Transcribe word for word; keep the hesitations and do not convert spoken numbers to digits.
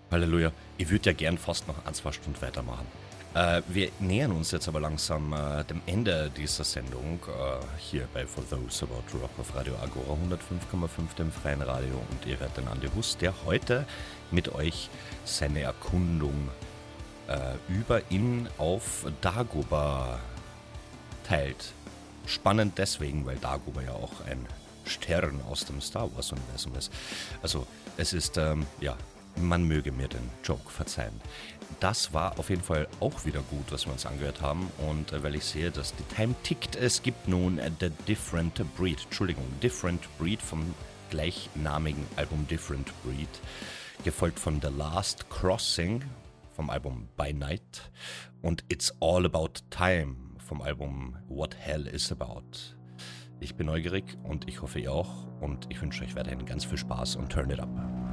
Halleluja. Ich würde ja gern fast noch ein, zwei Stunden weitermachen. Äh, wir nähern uns jetzt aber langsam äh, dem Ende dieser Sendung äh, hier bei For Those About to Rock auf Radio Agora hundertfünf Komma fünf, dem freien Radio. Und ihr hört den Andi Hus, der heute mit euch seine Erkundung äh, über ihn auf Dagobah teilt. Spannend deswegen, weil Dagobah ja auch ein Stern aus dem Star Wars-Universum ist. Also es ist, ähm, ja, man möge mir den Joke verzeihen. Das war auf jeden Fall auch wieder gut, was wir uns angehört haben. Und äh, weil ich sehe, dass die Time tickt, es gibt nun äh, The Different Breed, Entschuldigung, Different Breed vom gleichnamigen Album Different Breed, gefolgt von The Last Crossing vom Album By Night und It's All About Time vom Album What Hell Is About. Ich bin neugierig und ich hoffe ihr auch und ich wünsche euch weiterhin ganz viel Spaß und Turn It Up.